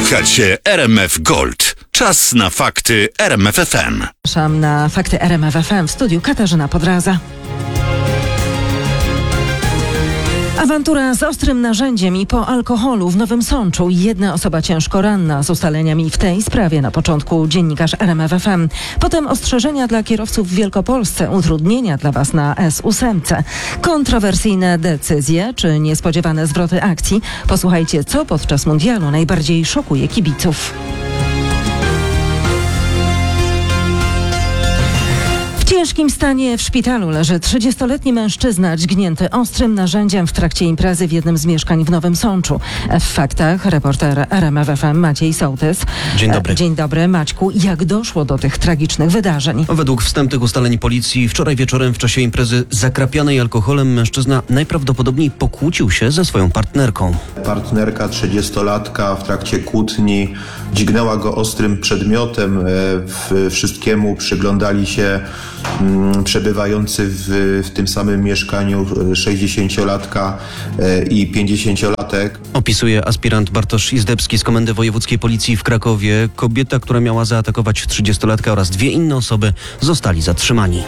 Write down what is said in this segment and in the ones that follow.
Słuchacie RMF Gold. Czas na fakty RMF FM. Zapraszam na fakty RMF FM w studiu Katarzyna Podraza. Awantura z ostrym narzędziem i po alkoholu w Nowym Sączu. Jedna osoba ciężko ranna. Z ustaleniami w tej sprawie na początku dziennikarz RMF FM. Potem ostrzeżenia dla kierowców w Wielkopolsce, utrudnienia dla Was na S8. Kontrowersyjne decyzje czy niespodziewane zwroty akcji. Posłuchajcie, co podczas mundialu najbardziej szokuje kibiców. W ciężkim stanie w szpitalu leży 30-letni mężczyzna dźgnięty ostrym narzędziem w trakcie imprezy w jednym z mieszkań w Nowym Sączu. W faktach reporter RMF FM Maciej Sołtys. Dzień dobry. Dzień dobry, Maćku. Jak doszło do tych tragicznych wydarzeń? Według wstępnych ustaleń policji wczoraj wieczorem w czasie imprezy zakrapianej alkoholem mężczyzna najprawdopodobniej pokłócił się ze swoją partnerką. Partnerka 30-latka w trakcie kłótni dźgnęła go ostrym przedmiotem. Wszystkiemu przyglądali się przebywający w tym samym mieszkaniu 60-latka i 50-latek. Opisuje aspirant Bartosz Izdebski z Komendy Wojewódzkiej Policji w Krakowie. Kobieta, która miała zaatakować 30-latka oraz dwie inne osoby zostali zatrzymani.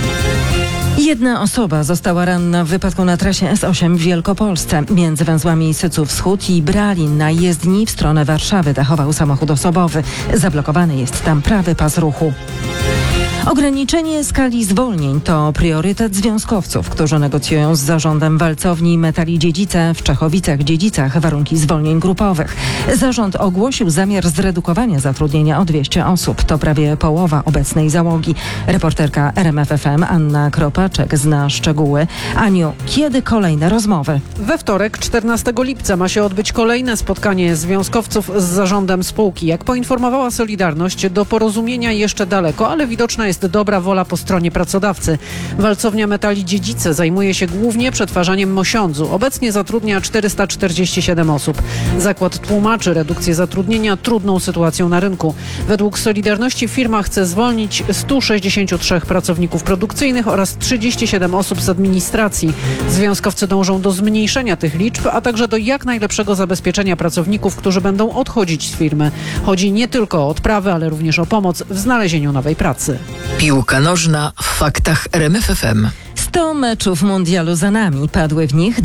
Jedna osoba została ranna w wypadku na trasie S8 w Wielkopolsce. Między węzłami Syców Wschód i Bralin na jezdni w stronę Warszawy dachował samochód osobowy. Zablokowany jest tam prawy pas ruchu. Ograniczenie skali zwolnień to priorytet związkowców, którzy negocjują z zarządem walcowni Metali Dziedzice w Czechowicach-Dziedzicach warunki zwolnień grupowych. Zarząd ogłosił zamiar zredukowania zatrudnienia o 200 osób. To prawie połowa obecnej załogi. Reporterka RMF FM Anna Kropaczek zna szczegóły. Aniu, kiedy kolejne rozmowy? We wtorek, 14 lipca ma się odbyć kolejne spotkanie związkowców z zarządem spółki. Jak poinformowała Solidarność, do porozumienia jeszcze daleko, ale widoczna jest dobra wola po stronie pracodawcy. Walcownia Metali Dziedzice zajmuje się głównie przetwarzaniem mosiądzu. Obecnie zatrudnia 447 osób. Zakład tłumaczy redukcję zatrudnienia trudną sytuacją na rynku. Według Solidarności firma chce zwolnić 163 pracowników produkcyjnych oraz 37 osób z administracji. Związkowcy dążą do zmniejszenia tych liczb, a także do jak najlepszego zabezpieczenia pracowników, którzy będą odchodzić z firmy. Chodzi nie tylko o odprawę, ale również o pomoc w znalezieniu nowej pracy. Piłka nożna w faktach RMF FM. 100 meczów mundialu za nami. Padły w nich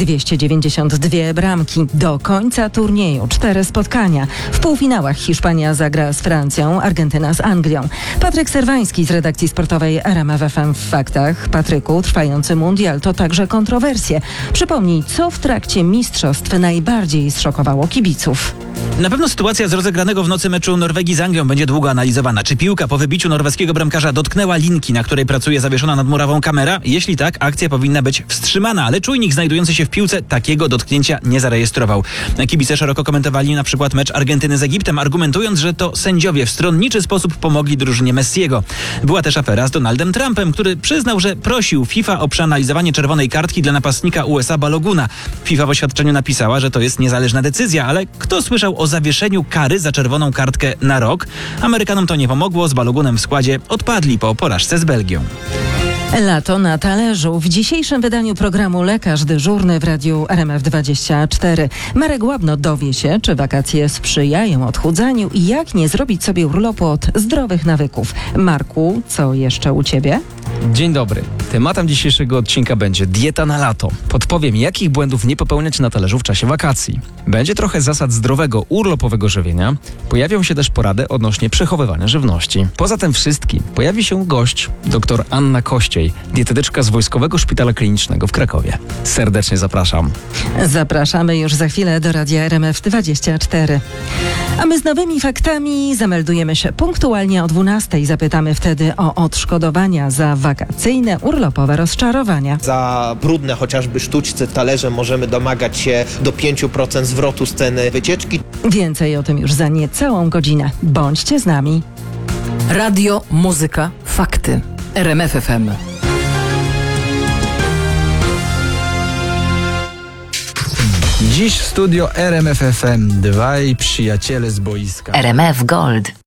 292 bramki. Do końca turnieju 4 spotkania. W półfinałach Hiszpania zagra z Francją, Argentyna z Anglią. Patryk Serwański z redakcji sportowej RMF FM w faktach. Patryku, trwający mundial to także kontrowersje. Przypomnij, co w trakcie mistrzostw najbardziej zszokowało kibiców? Na pewno sytuacja z rozegranego w nocy meczu Norwegii z Anglią będzie długo analizowana. Czy piłka po wybiciu norweskiego bramkarza dotknęła linki, na której pracuje zawieszona nad murawą kamera? Jeśli tak, akcja powinna być wstrzymana, ale czujnik znajdujący się w piłce takiego dotknięcia nie zarejestrował. Kibice szeroko komentowali na przykład mecz Argentyny z Egiptem, argumentując, że to sędziowie w stronniczy sposób pomogli drużynie Messiego. Była też afera z Donaldem Trumpem, który przyznał, że prosił FIFA o przeanalizowanie czerwonej kartki dla napastnika USA Baloguna. FIFA w oświadczeniu napisała, że to jest niezależna decyzja, ale kto słyszał o zawieszeniu kary za czerwoną kartkę na rok? Amerykanom to nie pomogło, z Balogunem w składzie odpadli po porażce z Belgią. Lato na talerzu. W dzisiejszym wydaniu programu Lekarz dyżurny w radiu RMF24 Marek Łabno dowie się, czy wakacje sprzyjają odchudzaniu i jak nie zrobić sobie urlopu od zdrowych nawyków. Marku, co jeszcze u Ciebie? Dzień dobry. Tematem dzisiejszego odcinka będzie dieta na lato. Podpowiem, jakich błędów nie popełniać na talerzu w czasie wakacji. Będzie trochę zasad zdrowego, urlopowego żywienia. Pojawią się też porady odnośnie przechowywania żywności. Poza tym wszystkim pojawi się gość, dr Anna Kościej, dietetyczka z Wojskowego Szpitala Klinicznego w Krakowie. Serdecznie zapraszam. Zapraszamy już za chwilę do radia RMF24. A my z nowymi faktami zameldujemy się punktualnie o 12:00. Zapytamy wtedy o odszkodowania za wakacyjne, urlopowe rozczarowania. Za brudne chociażby sztućce talerze możemy domagać się do 5% zwrotu z ceny wycieczki. Więcej o tym już za niecałą godzinę. Bądźcie z nami. Radio, muzyka, fakty. RMF FM. Dziś w studio RMF FM dwaj przyjaciele z boiska. RMF Gold.